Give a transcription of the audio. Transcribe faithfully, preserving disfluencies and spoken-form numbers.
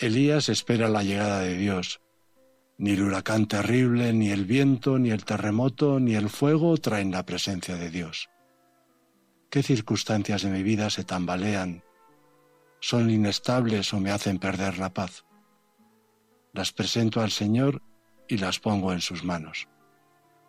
Elías espera la llegada de Dios. Ni el huracán terrible, ni el viento, ni el terremoto, ni el fuego traen la presencia de Dios. ¿Qué circunstancias de mi vida se tambalean? ¿Son inestables o me hacen perder la paz? Las presento al Señor y las pongo en sus manos.